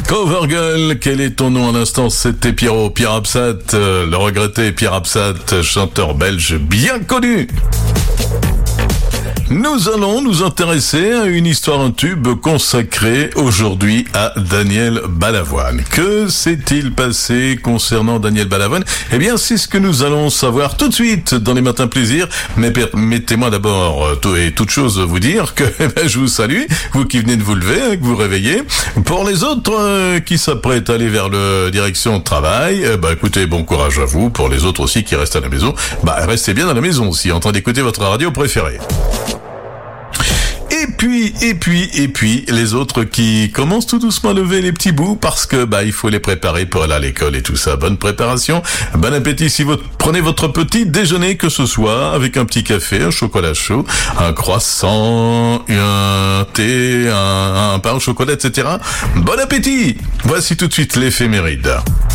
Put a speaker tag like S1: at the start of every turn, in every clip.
S1: Covergirl, quel est ton nom à l'instant? C'était Pierre Absat, le regretté Pierre Absat, chanteur belge bien connu. Nous allons nous intéresser à une histoire, un tube consacré aujourd'hui à Daniel Balavoine. Que s'est-il passé concernant Daniel Balavoine? Eh bien, c'est ce que nous allons savoir tout de suite dans les Matins Plaisir. Mais permettez-moi d'abord, toute chose, vous dire que je vous salue, vous qui venez de vous lever, que vous réveillez. Pour les autres qui s'apprêtent à aller vers la direction de travail, écoutez, bon courage à vous. Pour les autres aussi qui restent à la maison, restez bien à la maison aussi, en train d'écouter votre radio préférée. Et puis, les autres qui commencent tout doucement à lever les petits bouts parce que, il faut les préparer pour aller à l'école et tout ça. Bonne préparation, bon appétit si vous prenez votre petit déjeuner, que ce soit avec un petit café, un chocolat chaud, un croissant, un thé, un pain au chocolat, etc. Bon appétit! Voici tout de suite l'éphéméride.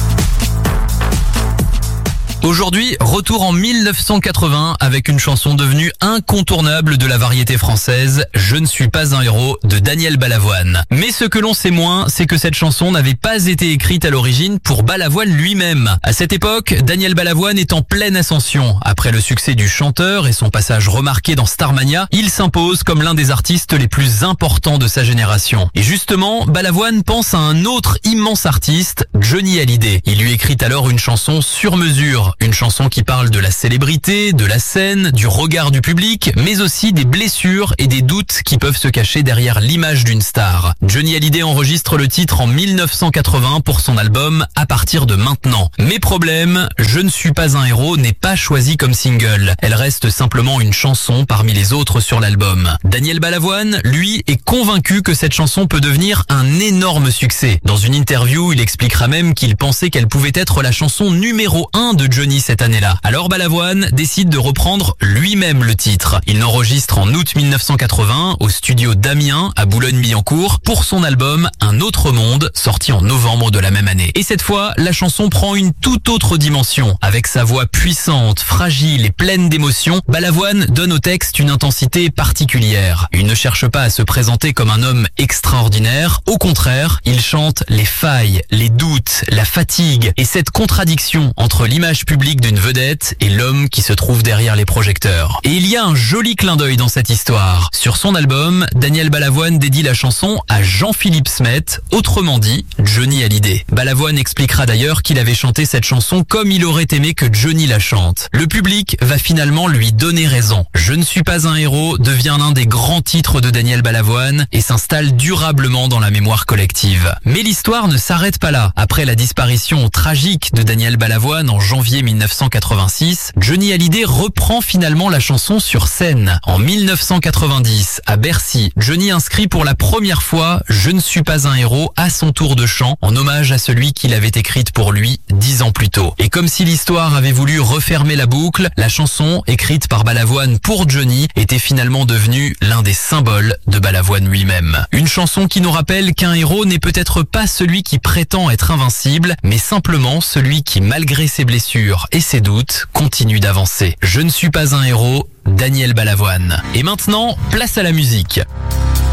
S2: Aujourd'hui, retour en 1980 avec une chanson devenue incontournable de la variété française, Je ne suis pas un héros de Daniel Balavoine. Mais ce que l'on sait moins, c'est que cette chanson n'avait pas été écrite à l'origine pour Balavoine lui-même. À cette époque, Daniel Balavoine est en pleine ascension. Après le succès du chanteur et son passage remarqué dans Starmania, il s'impose comme l'un des artistes les plus importants de sa génération. Et justement, Balavoine pense à un autre immense artiste, Johnny Hallyday. Il lui écrit alors une chanson sur mesure. Une chanson qui parle de la célébrité, de la scène, du regard du public, mais aussi des blessures et des doutes qui peuvent se cacher derrière l'image d'une star. Johnny Hallyday enregistre le titre en 1980 pour son album À partir de maintenant. Mais problème, Je ne suis pas un héros n'est pas choisi comme single. Elle reste simplement une chanson parmi les autres sur l'album. Daniel Balavoine, lui, est convaincu que cette chanson peut devenir un énorme succès. Dans une interview, il expliquera même qu'il pensait qu'elle pouvait être la chanson numéro 1 de Johnny cette année-là. Alors Balavoine décide de reprendre lui-même le titre. Il l'enregistre en août 1980 au studio d'Amiens à Boulogne-Billancourt pour son album Un autre monde, sorti en novembre de la même année. Et cette fois, la chanson prend une toute autre dimension. Avec sa voix puissante, fragile et pleine d'émotions, Balavoine donne au texte une intensité particulière. Il ne cherche pas à se présenter comme un homme extraordinaire. Au contraire, il chante les failles, les doutes, la fatigue et cette contradiction entre l'image publique d'une vedette et l'homme qui se trouve derrière les projecteurs. Et il y a un joli clin d'œil dans cette histoire. Sur son album, Daniel Balavoine dédie la chanson à Jean-Philippe Smet, autrement dit Johnny Hallyday. Balavoine expliquera d'ailleurs qu'il avait chanté cette chanson comme il aurait aimé que Johnny la chante. Le public va finalement lui donner raison. Je ne suis pas un héros devient l'un des grands titres de Daniel Balavoine et s'installe durablement dans la mémoire collective. Mais l'histoire ne s'arrête pas là. Après la disparition tragique de Daniel Balavoine en janvier 1986, Johnny Hallyday reprend finalement la chanson sur scène. En 1990, à Bercy, Johnny inscrit pour la première fois Je ne suis pas un héros à son tour de chant, en hommage à celui qu'il avait écrite pour lui 10 ans plus tôt. Et comme si l'histoire avait voulu refermer la boucle, la chanson, écrite par Balavoine pour Johnny, était finalement devenue l'un des symboles de Balavoine lui-même. Une chanson qui nous rappelle qu'un héros n'est peut-être pas celui qui prétend être invincible, mais simplement celui qui, malgré ses blessures et ses doutes, continue d'avancer. Je ne suis pas un héros, Daniel Balavoine. Et maintenant, place à la musique.